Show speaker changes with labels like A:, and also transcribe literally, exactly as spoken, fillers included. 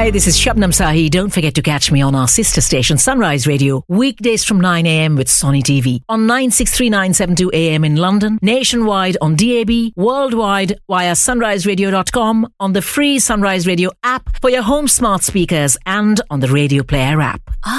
A: Hi, this is Shabnam Sahi. Don't forget to catch me on our sister station, Sunrise Radio, weekdays from nine a.m. with Sony T V on nine six three nine seven two A M in London, nationwide on D A B, worldwide via sunrise radio dot com, on the free Sunrise Radio app for your home smart speakers and on the Radio Player app.